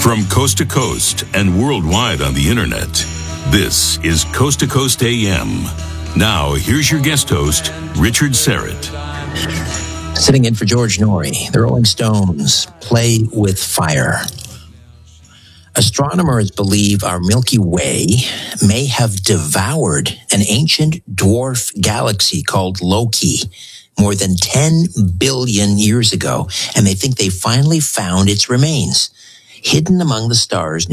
From coast to coast and worldwide on the internet, this is Coast to Coast AM. Now, here's your guest host, Richard Syrett. Sitting in for George Noory, the Rolling Stones play with fire. Astronomers believe our Milky Way may have devoured an ancient dwarf galaxy called Loki more than 10 billion years ago, and they think they finally found its remains hidden among the stars